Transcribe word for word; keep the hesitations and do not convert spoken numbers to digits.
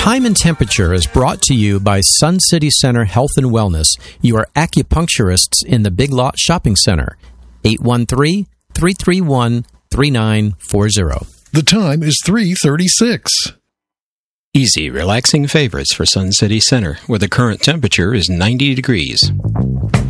Time and Temperature is brought to you by Sun City Center Health and Wellness, your acupuncturists in the Big Lot Shopping Center. eight one three, three three one, three nine four zero. The time is three thirty-six. Easy, relaxing favorites for Sun City Center, where the current temperature is ninety degrees.